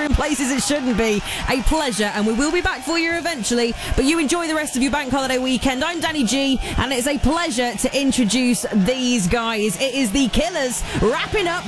in places it shouldn't be. A pleasure, and we will be back for you eventually. But you enjoy the rest of your bank holiday weekend. I'm Danny G, and it's a pleasure to introduce these guys. It is the Killers wrapping up